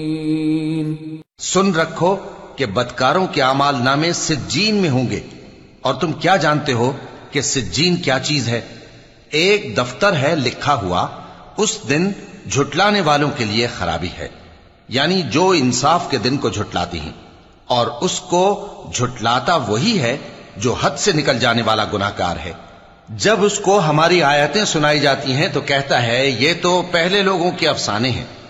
सुन रखो कि बदकारों के आमाल नामे सिज्जीन में होंगे, और तुम क्या जानते हो कि सिज्जीन क्या चीज है? एक दफ्तर है लिखा हुआ, उस दिन झुटलाने वालों के लिए खराबी है, यानी जो इंसाफ के दिन को झुटलाती हैं, और उसको झुटलाता वही है जो हद से निकल जाने वाला गुनाहगार है। जब उसको हमारी आयतें सुनाई जाती हैं तो कहता है ये तो पहले लोगों के अफसाने हैं।